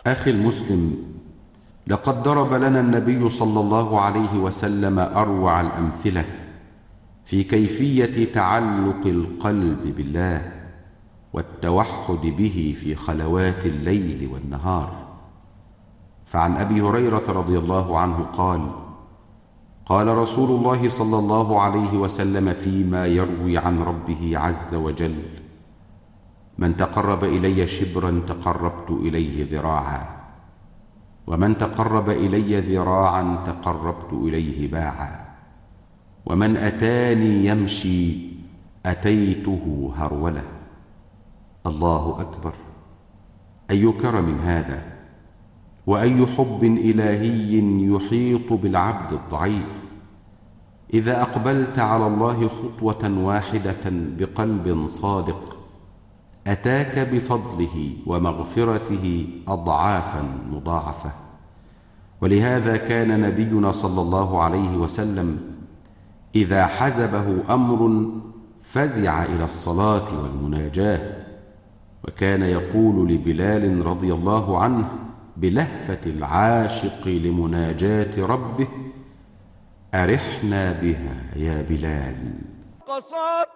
أخي المسلم، لقد ضرب لنا النبي صلى الله عليه وسلم أروع الأمثلة في كيفية تعلق القلب بالله والتوحد به في خلوات الليل والنهار. فعن أبي هريرة رضي الله عنه قال: قال رسول الله صلى الله عليه وسلم فيما يروي عن ربه عز وجل: من تقرب إلي شبرا تقربت إليه ذراعا، ومن تقرب إلي ذراعا تقربت إليه باعا، ومن أتاني يمشي أتيته هرولة. الله أكبر! أي كرم هذا، وأي حب إلهي يحيط بالعبد الضعيف. إذا أقبلت على الله خطوة واحدة بقلب صادق أتاك بفضله ومغفرته أضعافا مضاعفة. ولهذا كان نبينا صلى الله عليه وسلم إذا حزبه أمر فزع إلى الصلاة والمناجاة، وكان يقول لبلال رضي الله عنه بلهفة العاشق لمناجاة ربه: أرحنا بها يا بلال.